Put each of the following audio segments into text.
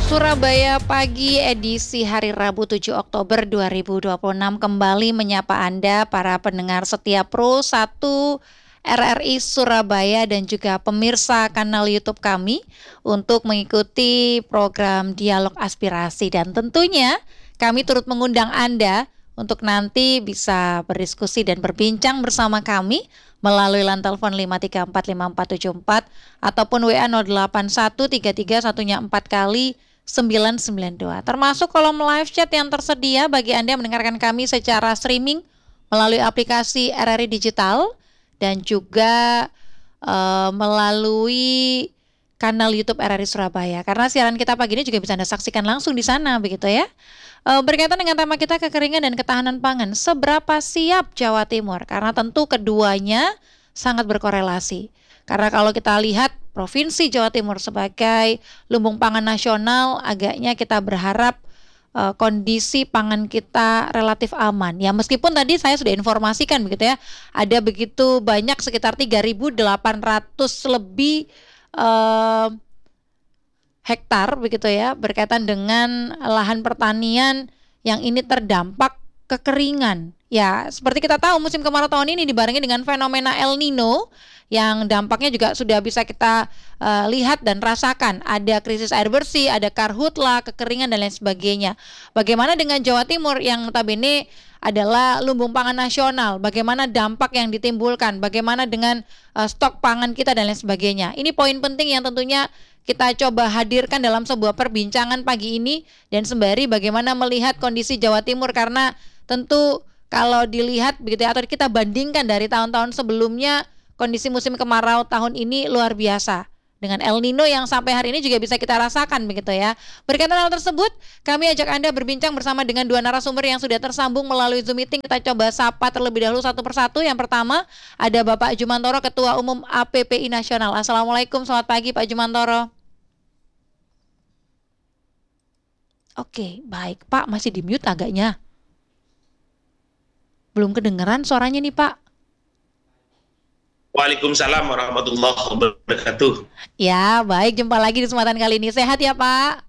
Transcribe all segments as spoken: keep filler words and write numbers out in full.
Surabaya Pagi edisi hari Rabu tujuh Oktober dua ribu dua puluh enam kembali menyapa Anda para pendengar setia Pro satu R R I Surabaya dan juga pemirsa kanal YouTube kami untuk mengikuti program Dialog Aspirasi, dan tentunya kami turut mengundang Anda untuk nanti bisa berdiskusi dan berbincang bersama kami melalui line telepon lima tiga empat lima empat tujuh empat ataupun W A nol delapan satu tiga tiga satunya empat kali sembilan sembilan dua. Termasuk kolom live chat yang tersedia bagi Anda yang mendengarkan kami secara streaming melalui aplikasi R R I Digital dan juga uh, melalui kanal YouTube R R I Surabaya. Karena siaran kita pagi ini juga bisa Anda saksikan langsung di sana, begitu ya. Uh, berkaitan dengan tema kita kekeringan dan ketahanan pangan, seberapa siap Jawa Timur? Karena tentu keduanya sangat berkorelasi. Karena kalau kita lihat Provinsi Jawa Timur sebagai lumbung pangan nasional, agaknya kita berharap uh, kondisi pangan kita relatif aman. Ya meskipun tadi saya sudah informasikan begitu ya, ada begitu banyak sekitar tiga ribu delapan ratus lebih uh, hektar begitu ya, berkaitan dengan lahan pertanian yang ini terdampak kekeringan. Ya, seperti kita tahu musim kemarau tahun ini dibarengi dengan fenomena El Nino yang dampaknya juga sudah bisa kita uh, lihat dan rasakan. Ada krisis air bersih, ada karhutla, kekeringan dan lain sebagainya. Bagaimana dengan Jawa Timur yang notabene adalah lumbung pangan nasional? Bagaimana dampak yang ditimbulkan? Bagaimana dengan uh, stok pangan kita dan lain sebagainya? Ini poin penting yang tentunya kita coba hadirkan dalam sebuah perbincangan pagi ini, dan sembari bagaimana melihat kondisi Jawa Timur, karena tentu kalau dilihat begitu ya, atau kita bandingkan dari tahun-tahun sebelumnya, kondisi musim kemarau tahun ini luar biasa dengan El Nino yang sampai hari ini juga bisa kita rasakan begitu ya. Berkaitan hal tersebut, kami ajak Anda berbincang bersama dengan dua narasumber yang sudah tersambung melalui Zoom meeting. Kita coba sapa terlebih dahulu satu persatu. Yang pertama ada Bapak Jumantoro, Ketua Umum A P P I Nasional. Assalamualaikum, selamat pagi Pak Jumantoro. Oke, baik Pak, masih di mute agaknya. Belum kedengeran suaranya nih Pak. Waalaikumsalam warahmatullahi wabarakatuh. Ya, baik, jumpa lagi di kesempatan kali ini. Sehat ya Pak?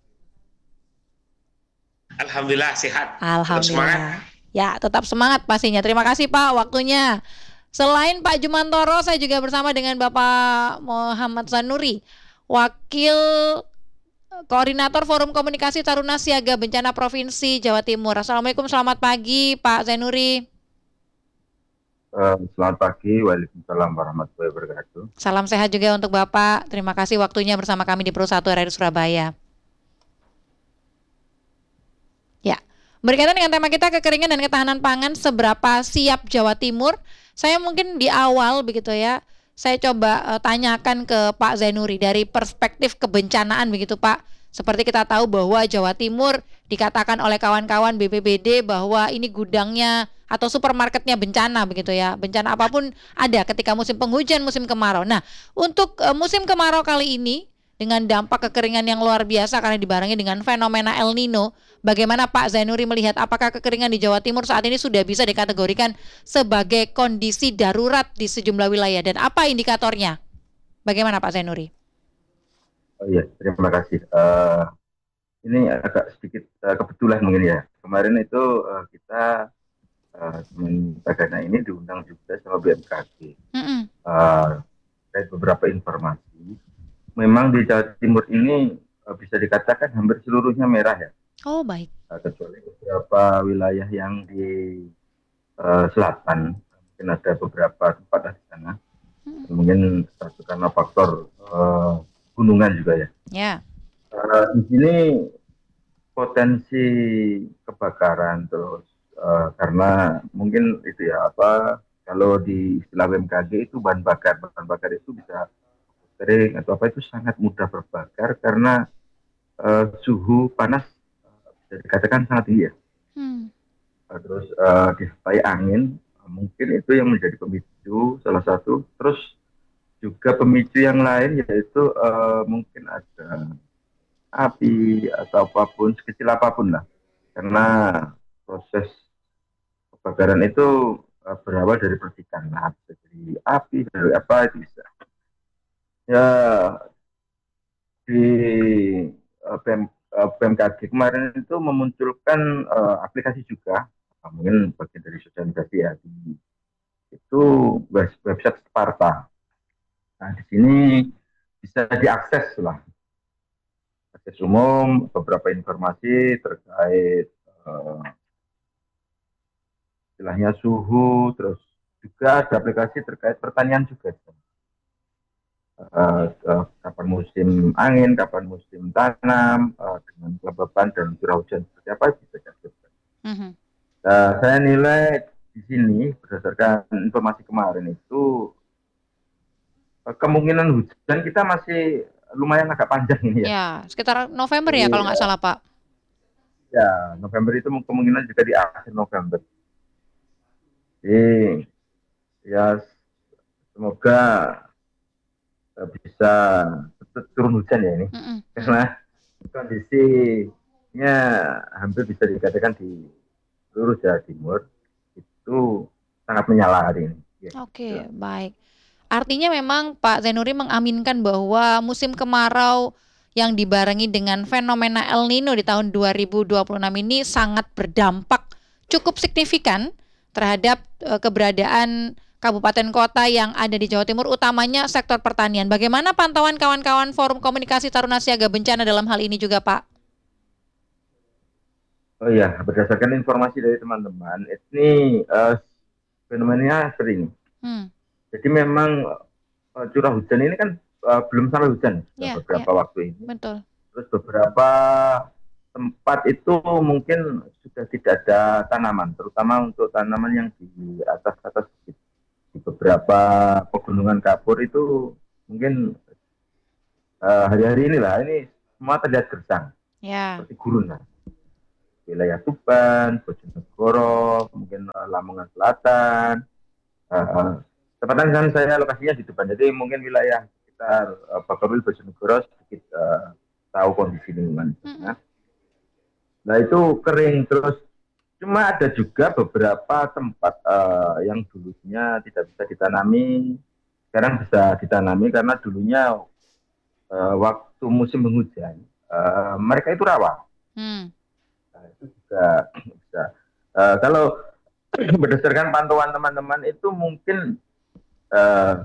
Alhamdulillah sehat. Alhamdulillah. Tetap semangat. Ya, tetap semangat pastinya. Terima kasih Pak waktunya. Selain Pak Jumantoro, saya juga bersama dengan Bapak Muhammad Zanuri, Wakil Koordinator Forum Komunikasi Taruna Siaga Bencana Provinsi Jawa Timur. Assalamualaikum, selamat pagi Pak Zanuri. Uh, selamat pagi, waalaikumsalam warahmatullahi wabarakatuh. Salam sehat juga untuk Bapak. Terima kasih waktunya bersama kami di Pro satu R R I Surabaya. Ya, berkaitan dengan tema kita kekeringan dan ketahanan pangan, seberapa siap Jawa Timur? Saya mungkin di awal begitu ya, saya coba uh, tanyakan ke Pak Zainuri dari perspektif kebencanaan begitu Pak. Seperti kita tahu bahwa Jawa Timur dikatakan oleh kawan-kawan B P B D bahwa ini gudangnya atau supermarketnya bencana begitu ya. Bencana apapun ada ketika musim penghujan, musim kemarau. Nah, untuk uh, musim kemarau kali ini dengan dampak kekeringan yang luar biasa karena dibarengi dengan fenomena El Nino, bagaimana Pak Zainuri melihat apakah kekeringan di Jawa Timur saat ini sudah bisa dikategorikan sebagai kondisi darurat di sejumlah wilayah, dan apa indikatornya? Bagaimana Pak Zainuri? Oh iya, terima kasih. Uh, ini agak sedikit uh, kebetulan mungkin ya. Kemarin itu uh, kita uh, teman Tagana ini diundang juga sama B M K G. Mm-hmm. Uh, ada beberapa informasi. Memang di Jawa Timur ini uh, bisa dikatakan hampir seluruhnya merah ya. Oh baik. Uh, kecuali beberapa wilayah yang di uh, selatan, mungkin ada beberapa tempat di sana. Mm-hmm. Mungkin satu karena faktor uh, gunungan juga ya. Ya. Uh, di sini potensi kebakaran terus uh, karena mungkin itu ya apa kalau di istilah B M K G itu bahan bakar bahan bakar itu bisa kering atau apa itu sangat mudah terbakar karena uh, suhu panas uh, bisa dikatakan sangat tinggi ya. Hmm. Uh, terus uh, disertai angin uh, mungkin itu yang menjadi pemicu salah satu. Terus juga pemicu yang lain yaitu uh, mungkin ada api atau apapun, sekecil apapun lah. Karena proses kebakaran itu uh, berawal dari percikan. Nah, bisa dari api, dari apa itu bisa. Ya, di uh, B M, uh, B M K G kemarin itu memunculkan uh, aplikasi juga, uh, mungkin bagian dari sosialisasi ya, di, itu website Sparta. Nah, di sini bisa diakses lah, akses umum, beberapa informasi terkait uh, istilahnya suhu, terus juga ada aplikasi terkait pertanian juga. Uh, uh, kapan musim angin, kapan musim tanam, uh, dengan kelembaban dan curah hujan seperti apa bisa diaktifkan. Mm-hmm. Uh, saya nilai di sini berdasarkan informasi kemarin itu uh, kemungkinan hujan kita masih lumayan agak panjang ini ya. Ya, sekitar November ya, ya kalau nggak salah Pak. Ya, November itu kemungkinan juga di akhir November. Jadi ya semoga bisa turun hujan ya ini, mm-hmm. karena kondisinya hampir bisa dikatakan di seluruh Jawa Timur itu sangat menyala hari ini. Ya, Oke, okay, ya. Baik. Artinya memang Pak Zainuri mengaminkan bahwa musim kemarau yang dibarengi dengan fenomena El Nino di tahun dua ribu dua puluh enam ini sangat berdampak cukup signifikan terhadap uh, keberadaan kabupaten kota yang ada di Jawa Timur, utamanya sektor pertanian. Bagaimana pantauan kawan-kawan Forum Komunikasi Taruna Siaga Bencana dalam hal ini juga, Pak? Oh iya, berdasarkan informasi dari teman-teman, ini uh, fenomenanya seperti ini. Hmm. Jadi memang uh, curah hujan ini kan uh, belum sampai hujan yeah, beberapa yeah. waktu ini. Betul. Terus beberapa tempat itu mungkin sudah tidak ada tanaman, terutama untuk tanaman yang di atas-atas di beberapa pegunungan kapur itu mungkin uh, hari-hari inilah ini semua terlihat gersang, yeah. seperti gurun lah. Wilayah Tuban, Bojonegoro, mungkin uh, Lamongan Selatan. Uh, tepatnya kan saya lokasinya di Tuban, jadi mungkin wilayah sekitar uh, Bakaul, Bojonegoro sedikit uh, tahu kondisi lingkungan. Mm-hmm. Nah, nah itu kering terus. Cuma ada juga beberapa tempat uh, yang dulunya tidak bisa ditanami, sekarang bisa ditanami karena dulunya uh, waktu musim penghujan uh, mereka itu rawa. Hmm. Nah, itu juga bisa. Uh, kalau berdasarkan pantauan teman-teman itu mungkin uh,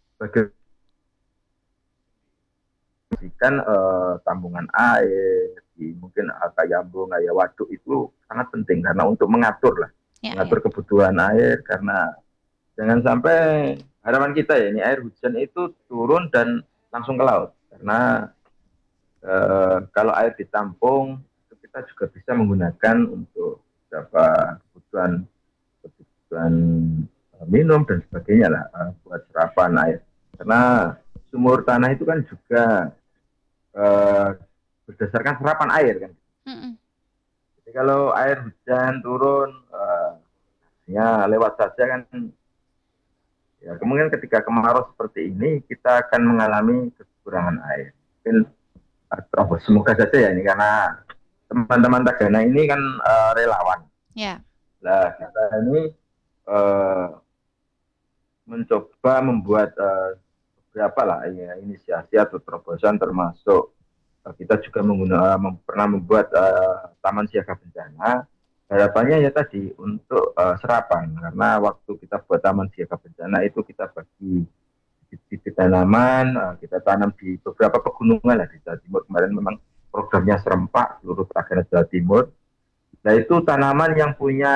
bagaimana uh, tambungan air, di mungkin Kayambung, Ayah Waduk itu sangat penting karena untuk mengatur lah, ya, mengatur ya. kebutuhan air, karena jangan sampai harapan kita ya ini air hujan itu turun dan langsung ke laut, karena eh, kalau air ditampung itu kita juga bisa menggunakan untuk beberapa kebutuhan kebutuhan minum dan sebagainya lah, eh, buat serapan air, karena sumur tanah itu kan juga eh, berdasarkan serapan air kan. Mm-mm. Jadi kalau air hujan turun, uh, ya lewat saja kan. Ya kemungkinan ketika kemarau seperti ini kita akan mengalami kekurangan air. Mungkin uh, semoga saja ya ini karena teman-teman Tagana ini kan uh, relawan. Ya. Yeah. Nah kita ini uh, mencoba membuat uh, beberapa lah ya, inisiasi atau terobosan, termasuk kita juga menggunakan pernah membuat uh, taman siaga bencana. Harapannya ya tadi untuk uh, serapan, karena waktu kita buat taman siaga bencana itu kita bagi bibit tanaman, uh, kita tanam di beberapa pegunungan lah di Jawa Timur. Kemarin memang programnya serempak seluruh Tagana Jawa Timur. Nah itu tanaman yang punya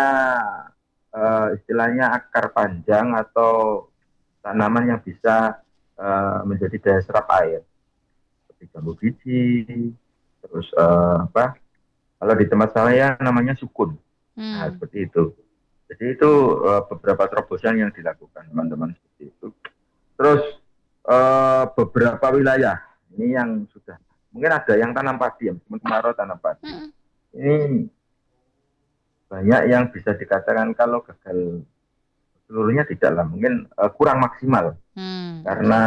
uh, istilahnya akar panjang atau tanaman yang bisa uh, menjadi daya serap air. Jambu biji, terus uh, apa? Kalau di tempat saya namanya sukun, hmm. nah seperti itu. Jadi itu uh, beberapa terobosan yang dilakukan teman-teman seperti itu. Terus uh, beberapa wilayah ini yang sudah mungkin ada yang tanam padi, meskipun kemarau tanam padi. Hmm. Ini banyak yang bisa dikatakan kalau gagal seluruhnya tidak lah, mungkin uh, kurang maksimal, hmm. karena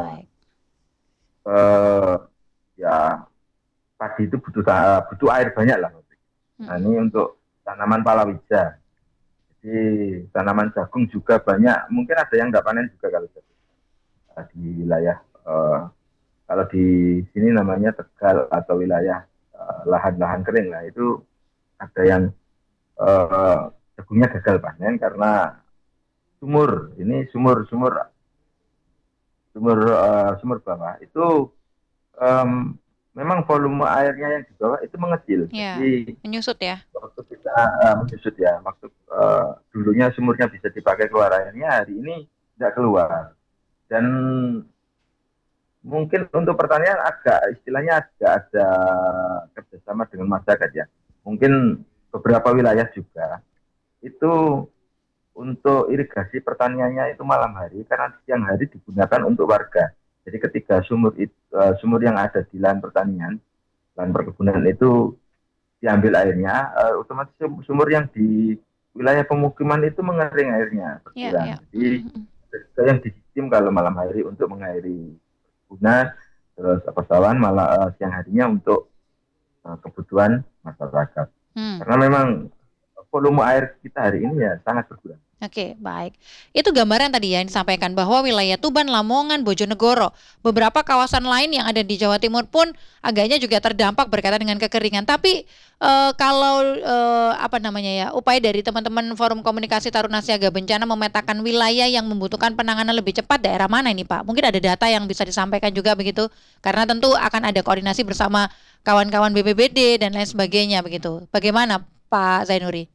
Uh, ya padi itu butuh uh, butuh air banyak lah. Nah hmm. ini untuk tanaman palawija. Jadi tanaman jagung juga banyak. Mungkin ada yang nggak panen juga kalau uh, di wilayah uh, Kalau di sini namanya Tegal atau wilayah eh, lahan-lahan kering lah, itu ada yang eh, jagungnya gagal panen karena sumur ini sumur sumur sumur eh, sumur bawah itu em, memang volume airnya yang di bawah itu mengecil. Ya, Jadi menyusut ya. waktu kita eh, menyusut ya, waktu eh, dulunya sumurnya bisa dipakai keluar airnya, hari ini tidak keluar. Dan mungkin untuk pertanian agak istilahnya agak ada kerjasama dengan masyarakat ya. Mungkin beberapa wilayah juga itu untuk irigasi pertaniannya itu malam hari karena siang hari digunakan untuk warga. Jadi ketika sumur itu, eh, sumur yang ada di lahan pertanian, lahan perkebunan itu diambil airnya, eh, otomatis sum- sumur yang di wilayah pemukiman itu mengering airnya Ya, berkurang. ya. Jadi Mm, mm, ada yang di sistem kalau malam hari untuk mengairi perkebunan, terus persawahan malah eh, siang harinya untuk eh, kebutuhan masyarakat. mm. Karena memang volume air kita hari ini ya sangat berkurang. Oke, baik. Itu gambaran tadi ya yang disampaikan bahwa wilayah Tuban, Lamongan, Bojonegoro, beberapa kawasan lain yang ada di Jawa Timur pun agaknya juga terdampak berkaitan dengan kekeringan. Tapi eh, kalau eh, apa namanya ya, upaya dari teman-teman Forum Komunikasi Taruna Siaga Bencana memetakan wilayah yang membutuhkan penanganan lebih cepat, daerah mana ini Pak? Mungkin ada data yang bisa disampaikan juga begitu, karena tentu akan ada koordinasi bersama kawan-kawan B P B D dan lain sebagainya begitu. Bagaimana Pak Zainuri?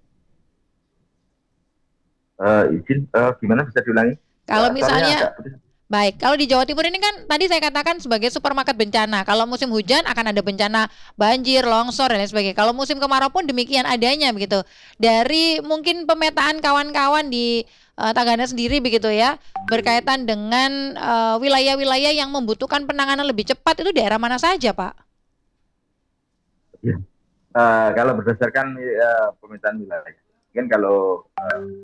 Eh, izin, eh, gimana bisa diulangi? Kalau Eh, suaranya misalnya agak putus. baik, kalau di Jawa Timur ini kan tadi saya katakan sebagai supermarket bencana. Kalau musim hujan akan ada bencana banjir, longsor dan lain sebagainya. Kalau musim kemarau pun demikian adanya begitu. Dari mungkin pemetaan kawan-kawan di eh, Tagana sendiri begitu ya, berkaitan dengan eh, wilayah-wilayah yang membutuhkan penanganan lebih cepat itu daerah mana saja, Pak? Ya. Eh, kalau berdasarkan eh, pemetaan wilayah, kan kalau